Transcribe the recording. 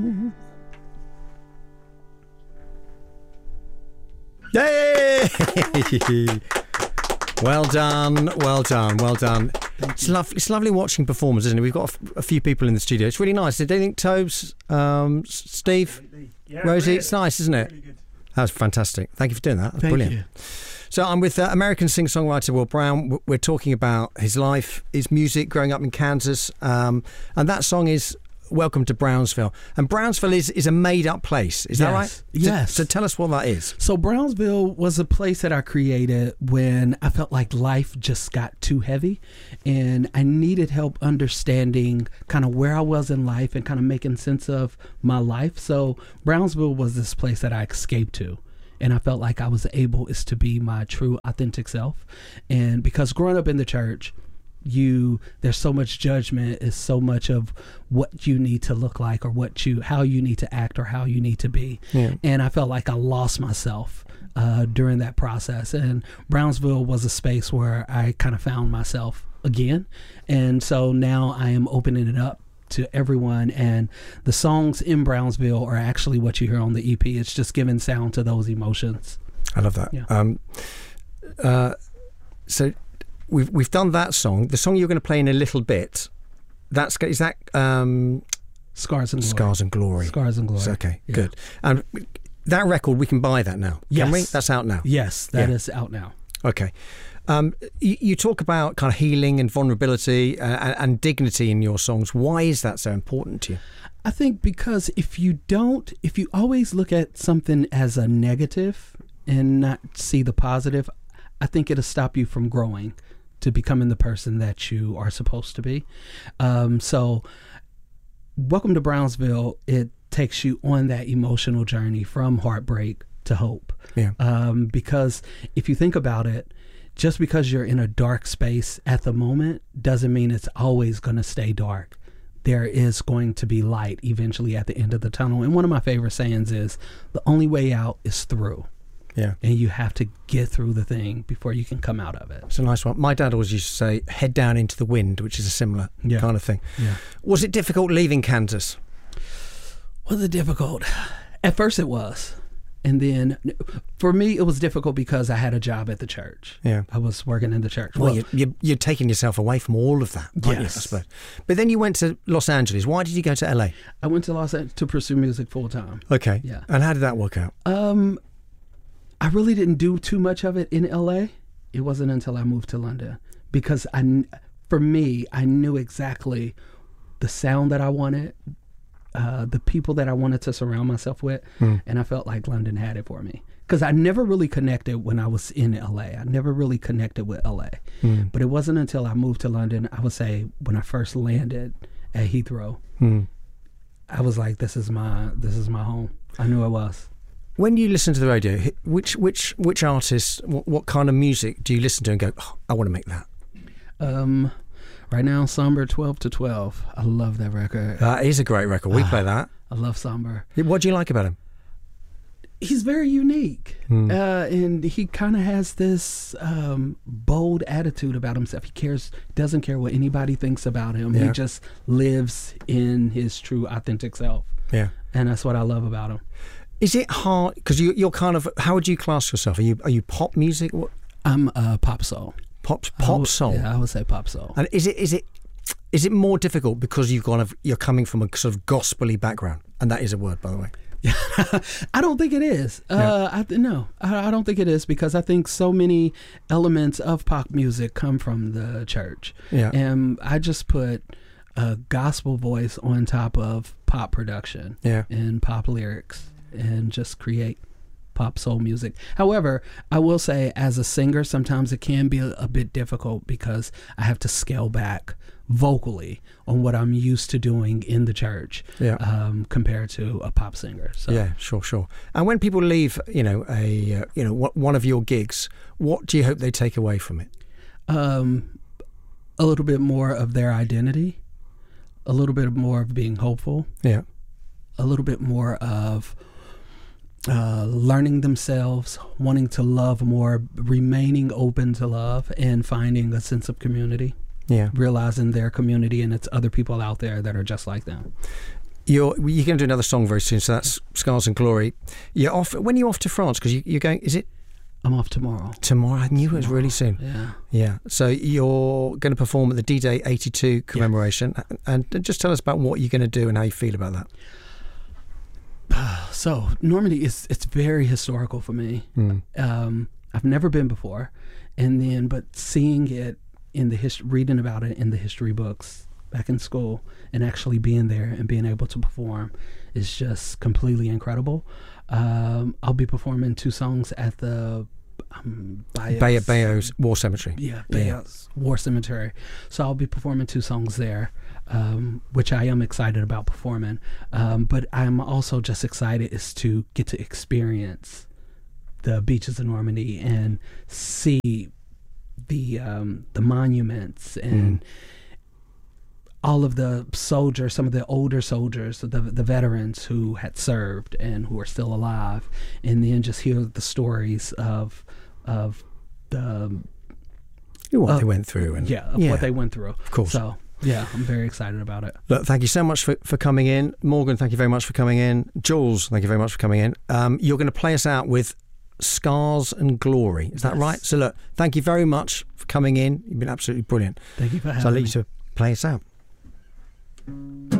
Yay! Well done, well done, well done. It's lovely watching performers, isn't it? We've got a few people in the studio. It's really nice. Do you think, Tobes, Steve, yeah, Rosie, really, it's nice, isn't it? Really good. That's fantastic. Thank you for doing that. That's Thank brilliant. you. So I'm with American singer-songwriter Will Brown. We're talking about his life, his music, growing up in Kansas. And that song is Welcome to Brownsville. And Brownsville is a made-up place. Is that right? Yes. So tell us what that is. So Brownsville was a place that I created when I felt like life just got too heavy and I needed help understanding kind of where I was in life and kind of making sense of my life. So Brownsville was this place that I escaped to. And I felt like I was able to be my true authentic self. And because growing up in the church, there's so much judgment, is so much of what you need to look like or how you need to act or how you need to be. Yeah. And I felt like I lost myself during that process. And Brownsville was a space where I kind of found myself again. And so now I am opening it up to everyone, and the songs in Brownsville are actually what you hear on the EP. It's just giving sound to those emotions. I love that. Yeah. So we've done that song. The song you're going to play in a little bit, is that Scars and Glory. Scars and Glory. Scars and Glory. So, okay, Yeah. good. And that record, we can buy that now. Can we? Yes. That's out now. Yes, that is out now. Okay. You talk about kind of healing and vulnerability and dignity in your songs. Why is that so important to you? I think because if you always look at something as a negative and not see the positive, I think it'll stop you from growing to becoming the person that you are supposed to be. So Welcome to Brownsville, it takes you on that emotional journey from heartbreak to hope. Yeah. Because if you think about it, just because you're in a dark space at the moment doesn't mean it's always going to stay dark. There is going to be light eventually at the end of the tunnel. And one of my favorite sayings is, the only way out is through. Yeah. And you have to get through the thing before you can come out of it. It's a nice one. My dad always used to say, head down into the wind, which is a similar kind of thing. Yeah. Was it difficult leaving Kansas? Was it difficult? At first it was. And then for me, it was difficult because I had a job at the church. Yeah. I was working in the church. Well, you're taking yourself away from all of that, aren't you, I Yes. suppose? But then you went to Los Angeles. Why did you go to LA? I went to Los Angeles to pursue music full time. Okay. Yeah. And how did that work out? I really didn't do too much of it in LA. It wasn't until I moved to London because for me, I knew exactly the sound that I wanted, the people that I wanted to surround myself with, and I felt like London had it for me. Because I never really connected when I was in LA. I never really connected with LA. But it wasn't until I moved to London, I would say, when I first landed at Heathrow, I was like, this is my home. I knew it was. When you listen to the radio, which artists, what kind of music do you listen to and go, oh, I want to make that? Right now, Somber 12 to 12. I love that record. That is a great record. We play that. I love Somber. What do you like about him? He's very unique. And he kind of has this bold attitude about himself. He doesn't care what anybody thinks about him. Yeah. He just lives in his true, authentic self. Yeah. And that's what I love about him. Is it hard? Because you're kind of, how would you class yourself? Are you pop music? What? I'm pop soul. Pop soul? Yeah, I would say pop soul. And is it more difficult because you're coming from a sort of gospel-y background? And that is a word, by the way. I don't think it is. I don't think it is, because I think so many elements of pop music come from the church. Yeah. And I just put a gospel voice on top of pop production and pop lyrics and just create pop soul music. However, I will say, as a singer, sometimes it can be a bit difficult because I have to scale back vocally on what I'm used to doing in the church compared to a pop singer. So. Yeah, sure. And when people leave, one of your gigs, what do you hope they take away from it? A little bit more of their identity, a little bit more of being hopeful, a little bit more of learning themselves, wanting to love more, remaining open to love, and finding a sense of community. Yeah, realizing their community and it's other people out there that are just like them. You're going to do another song very soon, so that's Scars and Glory. You're off. When are you off to France? Because you're going. Is it I'm off tomorrow. tomorrow? I knew it was really soon. Yeah. Yeah. So you're going to perform at the D-Day 82 commemoration, and just tell us about what you're going to do and how you feel about that. So Normandy it's very historical for me. I've never been before, but seeing it in the reading about it in the history books back in school, and actually being there and being able to perform is just completely incredible. I'll be performing 2 songs at the Bayeux War Cemetery. Yeah, Bayeux War Cemetery. So I'll be performing 2 songs there, which I am excited about performing. But I'm also just excited is to get to experience the beaches of Normandy and see the monuments and all of the soldiers, some of the older soldiers, the veterans who had served and who are still alive, and then just hear the stories of the What they went through. And what they went through. Of course. So, yeah, I'm very excited about it. Look, thank you so much for coming in. Morgan, thank you very much for coming in. Jules, thank you very much for coming in. You're going to play us out with Scars and Glory. Is that right? So look, thank you very much for coming in. You've been absolutely brilliant. Thank you for having me. So I'll let you to play us out.